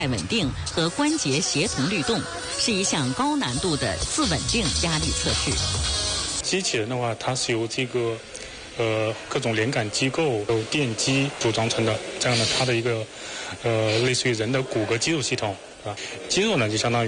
稳定和关节协同律动，是一项高难度的自稳定压力测试。 机器人的话，它是由这个各种连杆机构、有电机组装成的，这样的它的一个类似于人的骨骼肌肉系统啊，肌肉呢就相当于